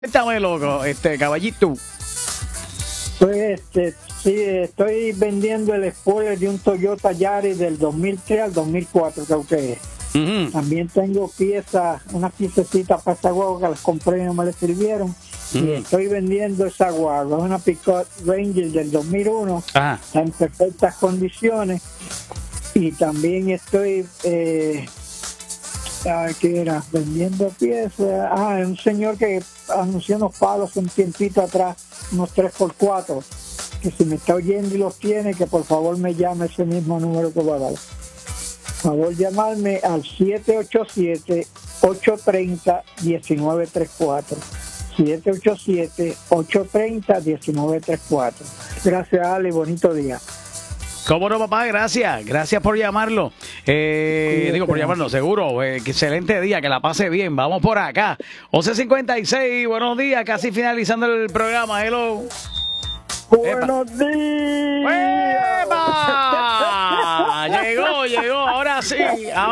Cuéntame, loco, caballito. Pues sí, estoy vendiendo el spoiler de un Toyota Yaris del 2003 al 2004, creo que es. También tengo unas piececitas para esa guagua que las compré y no me las sirvieron. Y estoy vendiendo esa guagua, es una Pickup Ranger del 2001, está en perfectas condiciones. Y también estoy, ¿qué era? Vendiendo piezas. Un señor que anunció unos palos un tiempito atrás, unos 3x4, que si me está oyendo y los tiene, que por favor me llame ese mismo número que va a dar. Por favor, llamarme al 787-830-1934. 787-830-1934. Gracias, Ale, bonito día. ¿Cómo no, papá? Gracias. Gracias por llamarlo. Por llamarlo, seguro. Excelente día, que la pase bien. Vamos por acá. 11:56, buenos días. Casi finalizando el programa. Hello. ¡Buenos días! ¡Epa! Llegó. Ahora sí.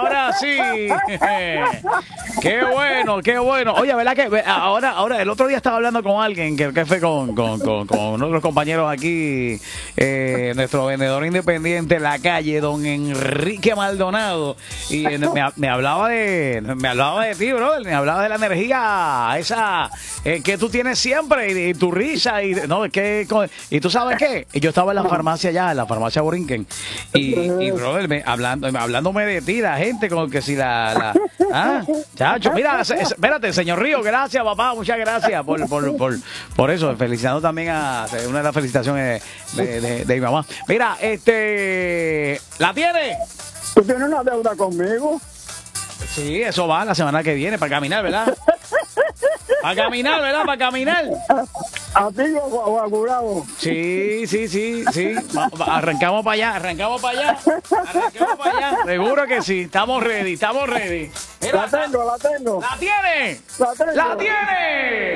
Qué bueno. Oye, ¿verdad que ahora el otro día estaba hablando con alguien que fue con uno de los compañeros aquí, nuestro vendedor independiente en la calle, don Enrique Maldonado, y me hablaba de ti, brother, me hablaba de la energía esa que tú tienes siempre y tu risa y tú sabes qué, yo estaba en la farmacia allá, en la farmacia Borinquen, y brother, hablándome de ti, la gente con que si chacho, mira, espérate, señor Río, gracias, papá, muchas gracias por eso, felicitando también una de las felicitaciones de mi mamá. Mira, ¿la tiene? ¿Tú tienes una deuda conmigo? Sí, eso va la semana que viene, para caminar, ¿verdad? Para caminar. ¿A ti o a Gurabo? Sí. Arrancamos para allá. Seguro que sí. Estamos ready. Mira, la tengo. ¿La tiene? ¡La tiene!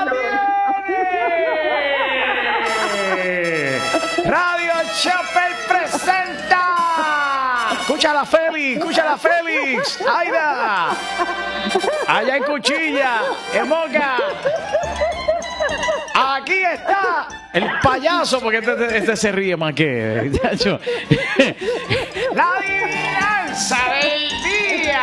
Radio Chapel presenta. Escúchala, Félix. ¡Aida! Allá en Cuchilla, en Moca. Aquí está el payaso, porque este se ríe más que... La adivinanza del día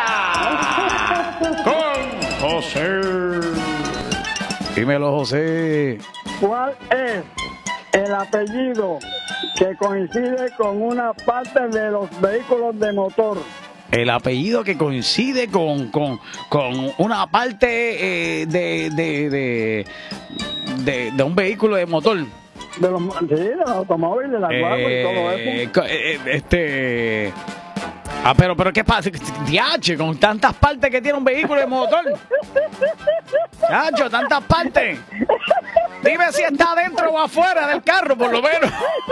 con José. Dímelo, José. ¿Cuál es el apellido que coincide con una parte de los vehículos de motor? El apellido que coincide con una parte de un vehículo de motor. De los automóviles, de la guagua y todo eso. Pero ¿qué pasa? Diache, con tantas partes que tiene un vehículo de motor. Chacho, tantas partes. Dime si está adentro o afuera del carro, por lo menos.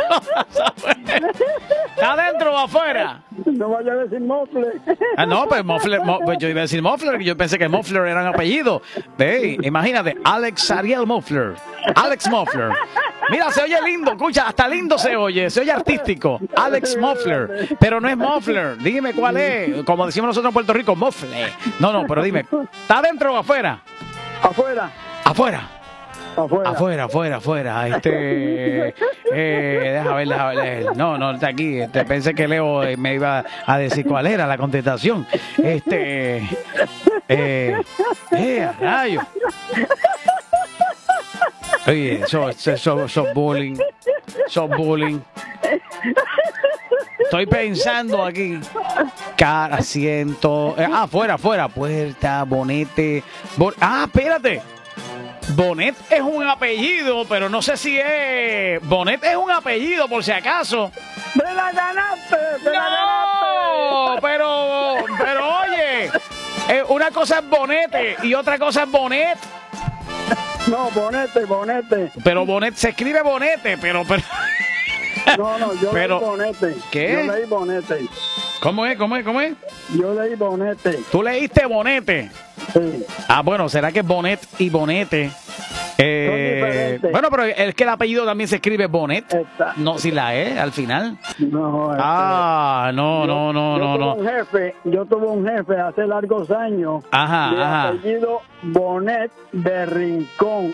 ¿Está adentro o afuera? No vaya a decir Mofler. No, pues Mofler, yo iba a decir Mofler, yo pensé que Mofler era un apellido. Imagínate, Alex Ariel Mofler. Alex Mofler. Mira, se oye lindo, escucha, hasta lindo se oye artístico. Alex Mofler, pero no es Mofler. Dime cuál es, como decimos nosotros en Puerto Rico, Mofler. No, pero dime, ¿está adentro o afuera? Afuera. Afuera. Deja ver. No, está aquí. Pensé que Leo me iba a decir cuál era la contestación. Rayo. Oye, eso bullying. Estoy pensando aquí. Cara, asiento. Afuera. Puerta, bonete. Espérate. Bonet es un apellido, pero no sé si es... Bonet es un apellido, por si acaso. ¡Me la ganaste! ¡No! Pero oye, una cosa es bonete y otra cosa es bonet. No, bonete. Pero bonet, se escribe bonete, pero... No, yo leí bonete. ¿Qué? Yo leí bonete. ¿Cómo es? Yo leí bonete. ¿Tú leíste bonete? Sí. Bueno, ¿será que bonet y bonete Bueno, pero es que el apellido también se escribe Bonet. No, sin la E al final. No. No. Yo tuve un jefe hace largos años. Ajá. Apellido Bonet de Rincón.